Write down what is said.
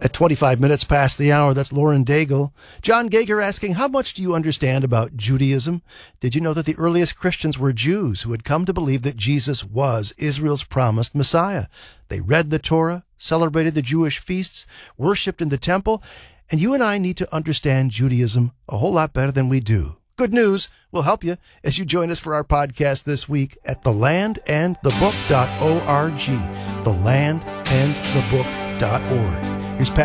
At 25 minutes past the hour, that's Lauren Daigle. John Gager asking, how much do you understand about Judaism? Did you know that the earliest Christians were Jews who had come to believe that Jesus was Israel's promised Messiah? They read the Torah, celebrated the Jewish feasts, worshipped in the temple, and you and I need to understand Judaism a whole lot better than we do. Good news will help you as you join us for our podcast this week at thelandandthebook.org. Thelandandthebook.org. Here's Pat